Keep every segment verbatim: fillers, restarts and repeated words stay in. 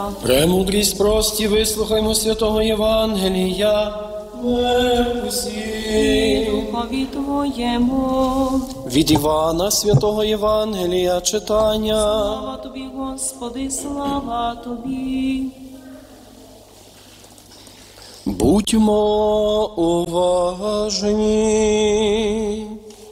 Премудрість прості, вислухаймо святого Євангелія. Мир усім. Духові Твоєму. Від Івана святого Євангелія читання. Слава Тобі, Господи, слава Тобі. Будьмо уважні.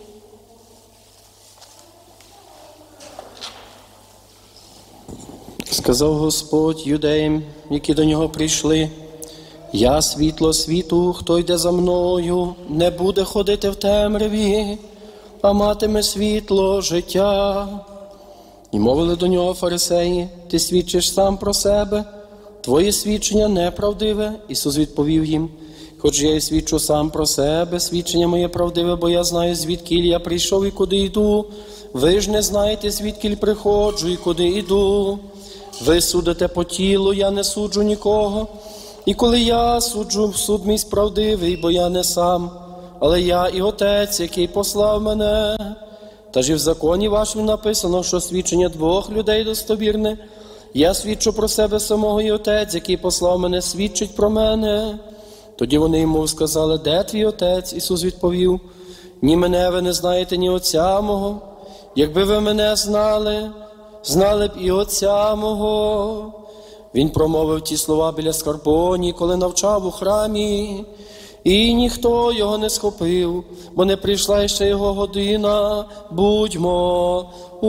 Сказав Господь юдеям, які до нього прийшли: «Я світло світу, хто йде за мною, не буде ходити в темряві, а матиме світло життя». І мовили до нього фарисеї: «Ти свідчиш сам про себе, твоє свідчення неправдиве». Ісус відповів їм: «Хоч я і свідчу сам про себе, свідчення моє правдиве, бо я знаю, звідкіль я прийшов і куди йду. Ви ж не знаєте, звідкіль приходжу і куди йду. Ви судите по тілу, я не суджу нікого. І коли я суджу, суд мій справдивий, бо я не сам, але я і Отець, який послав мене. Та ж і в законі вашому написано, що свідчення двох людей достовірне. Я свідчу про себе самого, і Отець, який послав мене, свідчить про мене». Тоді вони йому сказали: «Де твій Отець?» Ісус відповів: «Ні мене ви не знаєте, ні Отця мого. Якби ви мене знали, знали б і Отця мого». Він промовив ті слова біля скарбоні, коли навчав у храмі, і ніхто його не схопив, бо не прийшла ще його година. Будьмо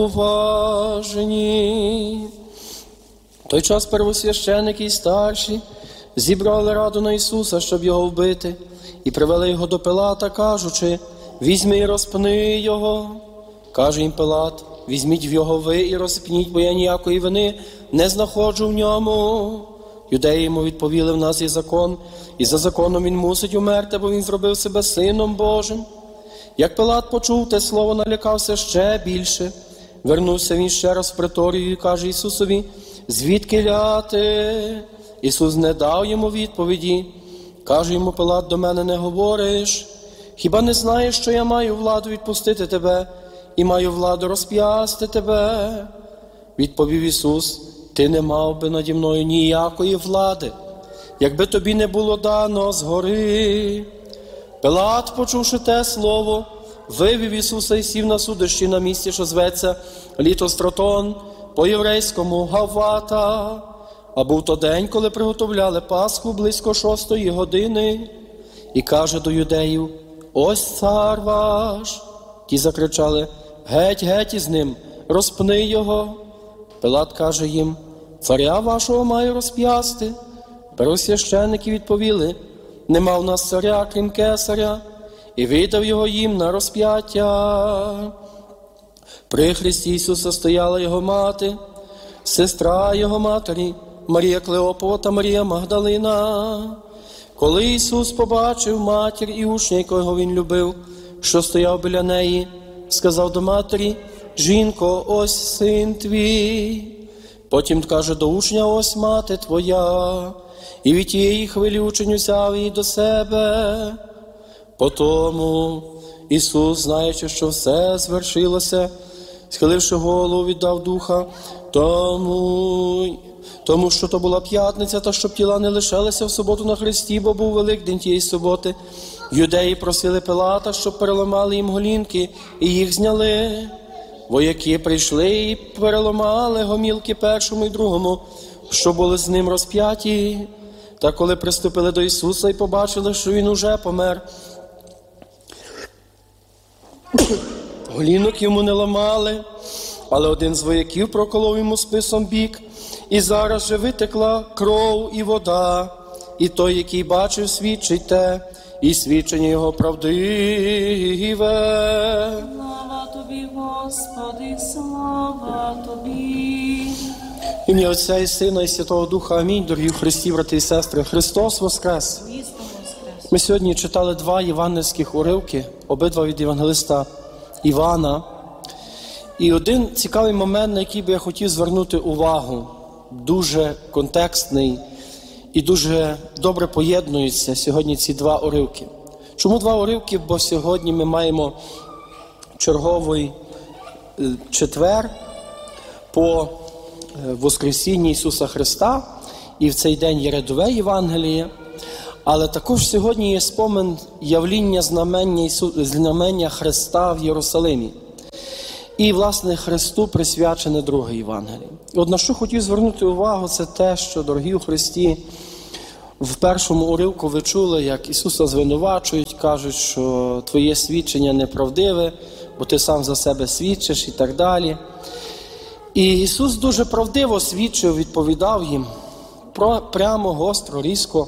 уважні. В той час первосвященики й старші зібрали раду на Ісуса, щоб його вбити, і привели його до Пилата, кажучи: «Візьми і розпни його». Каже їм Пилат: «Візьміть його ви і розпніть, бо я ніякої вини не знаходжу в ньому». Юдеї йому відповіли: «В нас є закон, і за законом він мусить умерти, бо він зробив себе Сином Божим». Як Пилат почув те слово, налякався ще більше. Вернувся він ще раз в преторію і каже Ісусові: «Звідкиля ти?» Ісус не дав йому відповіді. Каже йому Пилат: «До мене не говориш? Хіба не знаєш, що я маю владу відпустити тебе і маю владу розп'ясти тебе?» Відповів Ісус: «Ти не мав би наді мною ніякої влади, якби тобі не було дано згори». Пилат, почувши те слово, вивів Ісуса і сів на судищі на місці, що зветься Літостратон, по-єврейському Гаввата. А був то день, коли приготовляли Пасху близько шостої години. І каже до юдеїв: «Ось цар ваш». Ті закричали: «Геть, геть із ним, розпни його». Пилат каже їм: «Царя вашого маю розп'ясти». Первосвященники відповіли: «Нема в нас царя, крім кесаря», і видав його їм на розп'яття. При хресті Ісуса стояла його мати, сестра його матері, Марія Клеопова та Марія Магдалина. Коли Ісус побачив матір і учня, якого Він любив, що стояв біля неї, сказав до матері: «Жінко, ось син твій». Потім каже до учня: «Ось мати твоя». І від тієї хвилі учень взяв її до себе. Потому Ісус, знаючи, що все звершилося, схиливши голову, віддав духа, тому, тому що то була п'ятниця, та щоб тіла не лишалися в суботу на хресті, бо був Великдень тієї суботи. Юдеї просили Пилата, щоб переламали їм голінки, і їх зняли. Вояки прийшли і переламали гомілки першому і другому, що були з ним розп'яті. Та коли приступили до Ісуса і побачили, що Він уже помер, голінок йому не ламали, але один з вояків проколов йому списом бік, і зараз же витекла кров і вода. І той, який бачив, свідчить те, і свідчення його правдиве. Слава Тобі, Господи, слава Тобі. Ім'я Отця і Сина, і Святого Духа. Амінь. Дорогі в Христі, брати і сестри, Христос воскрес! Ми сьогодні читали два євангельських уривки, обидва від євангелиста Івана. І один цікавий момент, на який би я хотів звернути увагу, дуже контекстний і дуже добре поєднуються сьогодні ці два уривки. Чому два уривки? Бо сьогодні ми маємо черговий четвер по Воскресіння Ісуса Христа, і в цей день є рядове Євангеліє, але також сьогодні є спомин явління знамення, Ісу... знамення Христа в Єрусалимі. І, власне, Христу присвячене друге Євангеліє. От на що хотів звернути увагу, це те, що, дорогі у Христі, в першому уривку ви чули, як Ісуса звинувачують, кажуть, що твоє свідчення неправдиве, бо ти сам за себе свідчиш і так далі. І Ісус дуже правдиво свідчив, відповідав їм, прямо, гостро, різко.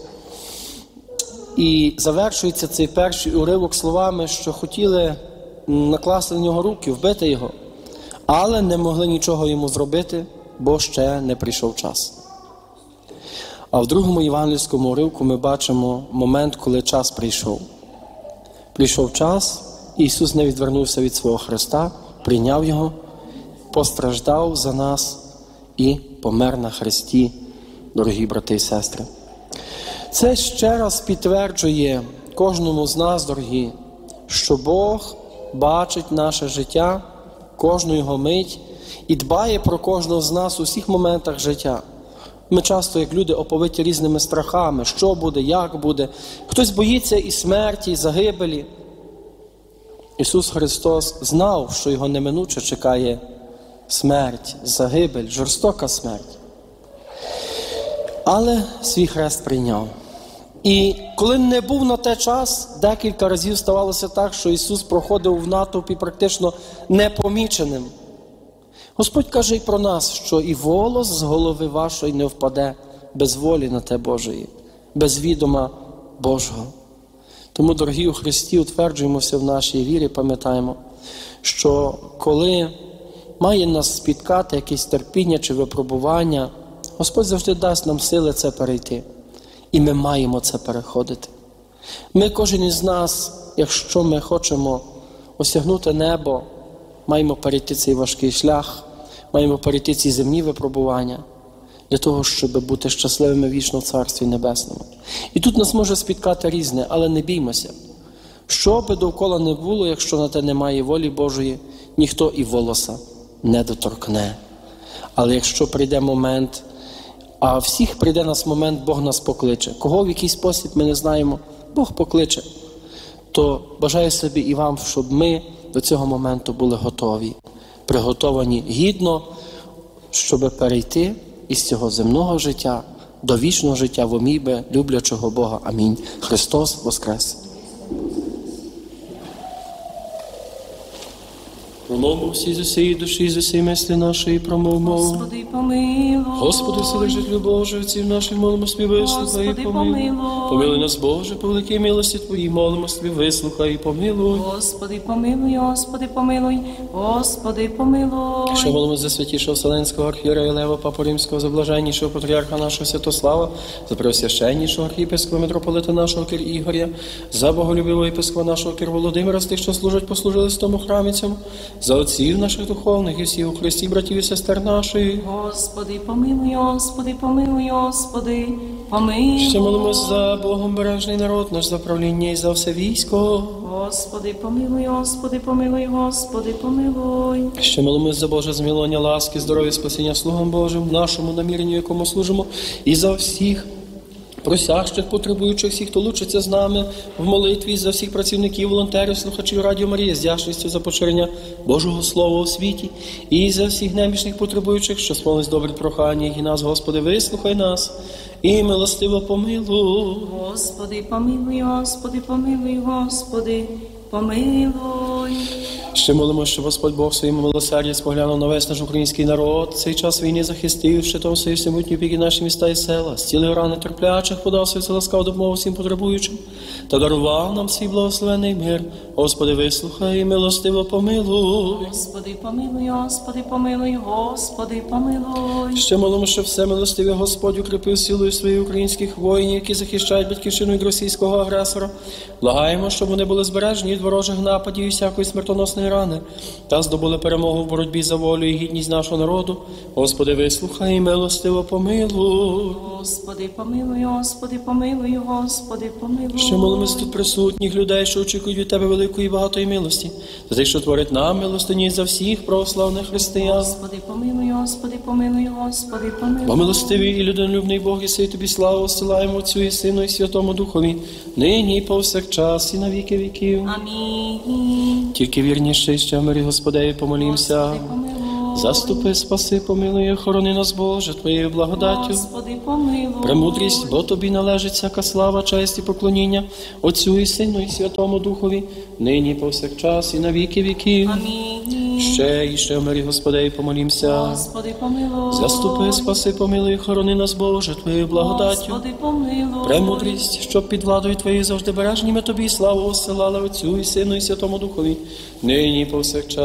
І завершується цей перший уривок словами, що хотіли накласти на нього руки, вбити його, але не могли нічого йому зробити, бо ще не прийшов час. А в другому євангельському уривку ми бачимо момент, коли час прийшов. Прийшов час, і Ісус не відвернувся від свого Христа, прийняв його, постраждав за нас і помер на хресті, дорогі брати і сестри. Це ще раз підтверджує кожному з нас, дорогі, що Бог бачить наше життя, кожну його мить і дбає про кожного з нас у всіх моментах життя. Ми часто, як люди, оповиті різними страхами, що буде, як буде. Хтось боїться і смерті, і загибелі. Ісус Христос знав, що його неминуче чекає смерть, загибель, жорстока смерть. Але свій хрест прийняв. І коли не був на те час, декілька разів ставалося так, що Ісус проходив в натовпі практично непоміченим. Господь каже і про нас, що і волос з голови вашої не впаде без волі на те Божої, без відома Божого. Тому, дорогі у Христі, утверджуємося в нашій вірі, пам'ятаємо, що коли має нас спіткати якесь терпіння чи випробування, Господь завжди дасть нам сили це перейти. І ми маємо це переходити. Ми, кожен із нас, якщо ми хочемо осягнути небо, маємо перейти цей важкий шлях, маємо перейти ці земні випробування для того, щоб бути щасливими вічно в Царстві Небесному. І тут нас може спіткати різне, але не біймося. Що би довкола не було, якщо на те немає волі Божої, ніхто і волоса не доторкне. Але якщо прийде момент, а всіх прийде нас момент, Бог нас покличе. Кого в який спосіб ми не знаємо, Бог покличе. То бажаю собі і вам, щоб ми до цього моменту були готові, приготовані гідно, щоб перейти із цього земного життя до вічного життя в омійби люблячого Бога. Амінь. Христос воскрес! Промовмо всі з усієї душі, з усієї мислі нашої, промовмо. Господи, помилуй. Господи, сили житлю Боже, отців наших, молимо собі, вислухай і Господи, помилуй. помилуй. Помилуй нас, Боже, по великій милості Твоїй, молимо собі, вислухай і помилуй. Господи, помилуй, Господи, помилуй, Господи, помилуй. Що молимо за святішого Вселенського архієрея Лева, Папу Римського, за блаженнішого патріарха нашого Святослава, за преосвященнішого архієпископа митрополита нашого Кир Ігоря, за боголюбивого єпископа нашого Кир Володимира, з тих, що служать, послужили в тому храмі цьому, за отців наших духовних і всіх у Христі, братів і сестер наших. Господи, помилуй, Господи, помилуй, Господи, помилуй. Ще молимось за Богом бережний народ наш, за правління і за все військо. Господи, помилуй, Господи, помилуй, Господи, помилуй. Ще молимось за Боже змилування, ласки, здоров'я, спасіння слугам Божим, нашому наміренню, якому служимо, і за всіх просящих, потребуючих, всіх, хто лучиться з нами в молитві, за всіх працівників, волонтерів, слухачів Радіо Марія, з вдячністю за поширення Божого Слова у світі, і за всіх немічних потребуючих, що смолить добрі прохання, і нас, Господи, вислухай нас, і милостиво помилуй. Господи, помилуй, Господи, помилуй, Господи, помилуй. Ще молимо, що Господь Бог своїм милосердям споглянув на весь наш український народ, цей час війни захистив, щитом своєї всемогутньої опіки наші міста і села, зцілив рани терплячих, подав свою ласкаву допомогу всім потребуючим, та дарував нам свій благословений мир. Господи, вислухай і милостиво помилуй. Господи, помилуй, Господи, помилуй, Господи, помилуй. Ще молимо, що все милостиве Господь укріпив силою своїх українських воїнів, які захищають батьківщину від російського агресора. Благаємо, щоб вони були збережені від ворожих нападів і всякої смертоносної болісної рани та здобули перемогу в боротьбі за волю і гідність нашого народу. Господи, вислухай і милостиво помилуй. Господи, помилуй, Господи, помилуй, Господи, помилуй. Ще молимось тут присутніх людей, що очікують від Тебе великої і багатої милості, за тих, що творить нам милостині за всіх православних християн. Господи, помилуй, Господи, помилуй, Господи, помилуй. Бо милостивий і людинолюбний Бог, і сей Тобі славу осилаємо Отцю і Сину і Святому Духові, нині і повсякчас і на віки віків. Амінь. Тільки вірніше і ще в мирі Господеві помолімся. Господи, помилуй. Заступи, спаси, помилуй, охорони нас, Боже, Твоєю благодаттю. Господи, помилуй. Премудрість, бо Тобі належить всяка слава, честь і поклоніння Отцю і Сину і Святому Духові, нині і повсякчас і на віки віків. Амінь. Ще і ще в мирі Господеві помолімся. Господи, помилуй. Заступи, спаси, помилуй, охорони нас, Боже, Твоєю благодаттю. Господи, помилуй. Премудрість, щоб під владою Твоєю завжди бережні ми Тобі славу осилали Отцю і Сину і Святому Духові, нині і повсякчас